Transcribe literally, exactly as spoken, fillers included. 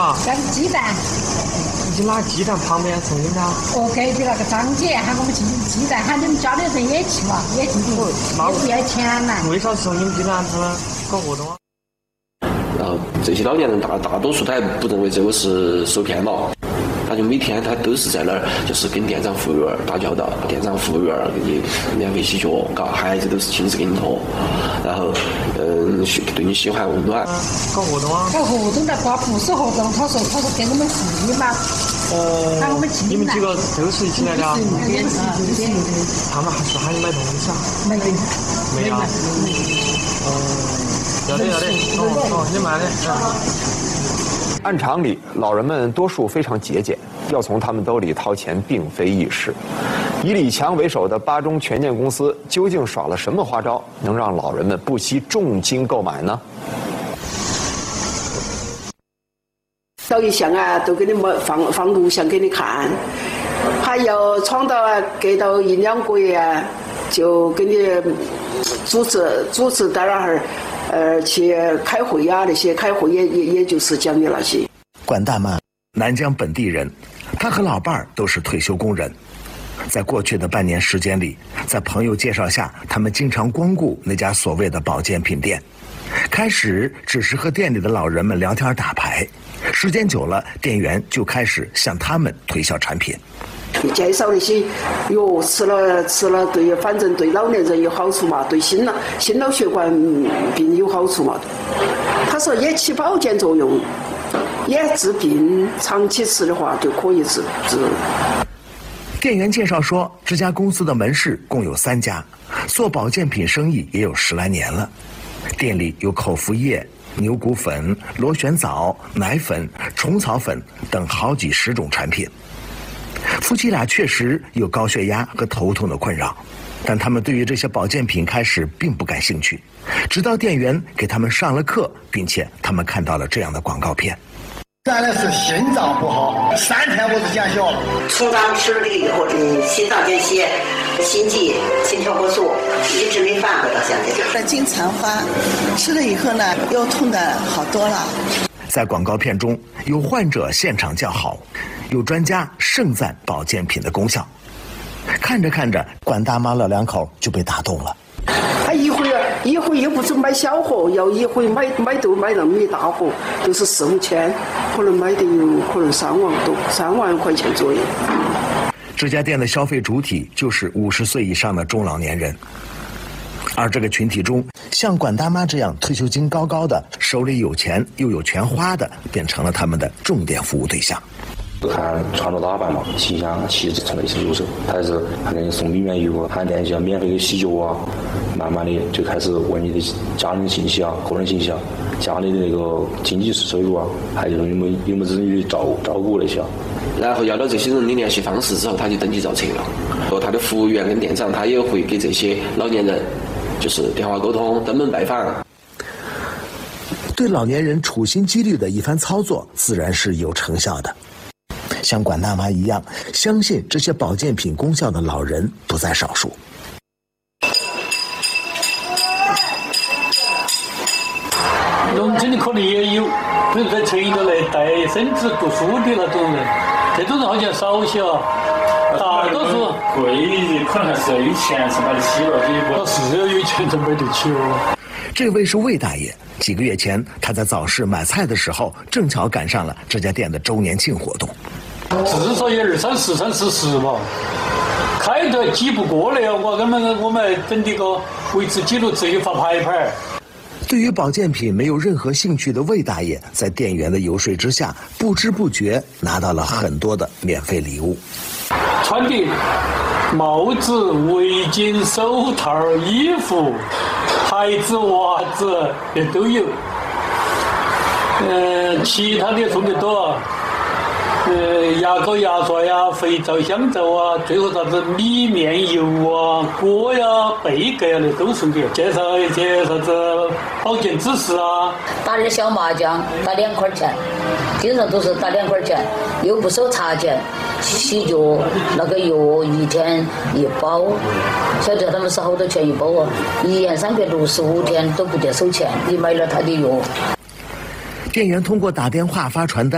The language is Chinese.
嘛？ 干鸡蛋。 你拿鸡蛋旁边送你们啊？ 哦，隔壁那个张姐喊我们进鸡蛋，喊你们家里人也去嘛，也进去，也不要钱呐。 为啥送你们鸡蛋子呢？搞活动啊？ 然后这些老年人大大多数他也不认为这个是受骗了。他就每天他都是在那儿，就是跟店长服务员打交道，店长服务员给你免费洗脚，搞孩子都是亲自给你拖，然后嗯对你嘘寒问暖。 搞活动啊？ 搞活动的话不是活动，他说他说给我们福利嘛。 哦。 喊我们进来。 你们几个都是一起来的啊？ 对对对。 他们还是喊你买东西啊？ 没有。 没有。哦。要得要得，哦哦，你买的。 按常理，老人们多数非常节俭，要从他们兜里掏钱并非易事。以李强为首的巴中权健公司究竟耍了什么花招，能让老人们不惜重金购买呢？ 照一相啊，都给你们放放录像给你看，还要闯到啊，隔到一两个月啊，就给你组织组织到那儿。呃，去开会呀、啊，那些开会也也也就是讲的那些。 管大妈，南疆本地人，她和老伴儿都是退休工人。在过去的半年时间里，在朋友介绍下，他们经常光顾那家所谓的保健品店。开始只是和店里的老人们聊天打牌，时间久了，店员就开始向他们推销产品。 介绍那些哟，吃了吃了对，反正对老年人有好处嘛，对心脑心脑血管病有好处嘛。他说也起保健作用，也治病，长期吃的话就可以治治。 店员介绍说，这家公司的门市共有三家，做保健品生意也有十来年了。店里有口服液、牛骨粉、螺旋藻、奶粉、虫草粉等好几十种产品。夫妻俩确实有高血压和头痛的困扰，但他们对于这些保健品开始并不感兴趣，直到店员给他们上了课，并且他们看到了这样的广告片。 原来是心脏不好，三天我就见效了。 从咱们吃了这个以后，这心脏间歇、心悸、心跳过速一直没犯过到现在。 在金蚕花吃了以后呢，腰痛的好多了。 在广告片中，有患者现场叫好，有专家盛赞保健品的功效。看着看着，管大妈老两口就被打动了。 他一会儿一会儿又不准买小货，要一会买买都买那么一大货，就是四五千，可能买的有可能三万多，三万块钱左右。 这家店的消费主体就是五十岁以上的中老年人。而这个群体中，像管大妈这样退休金高高的、手里有钱又有权花的，便成了他们的重点服务对象。 看穿着打扮嘛，形象气质成了一些入手，还是还给你送米面油，还店家免费的洗脚啊，慢慢的就开始问你的家人信息啊、个人信息啊、家里的那个经济收入啊，还有有没有有没有子女照照顾那些。然后要到这些人的联系方式之后，他就登记造册了。和他的服务员跟店长，他也会给这些老年人就是电话沟通、登门拜访。 对老年人处心积虑的一番操作，自然是有成效的。像管大妈一样，相信这些保健品功效的老人不在少数。 农村的可能也有，比如在城里头来带孙子读书的那种人，这种人好像少些啊。大多数贵可能还是有钱才买得起了， 他是要有钱才买得起哦。 这位是魏大爷，几个月前他在早市买菜的时候，正巧赶上了这家店的周年庆活动。 至少也二三十、三四十吧，开头挤不过来，我我们我们整这个维持记录只有发牌牌。 对于保健品没有任何兴趣的魏大爷，在店员的游说之下，不知不觉拿到了很多的免费礼物。 穿的帽子、围巾、手套、衣服、孩子、袜子也都有。嗯、呃，其他的送的多。呃，牙膏、牙刷呀，肥皂、香皂啊，最后啥子米面油啊、锅呀、贝壳呀，那都送给。介绍一些啥子保健知识啊。 打点小麻将，打两块钱，经常都是打两块钱，又不收茶钱。洗脚那个药一天一包，晓得他们是好多钱一包啊？一年三百六十五天都不得收钱，你买了他的药。 店员通过打电话发传单。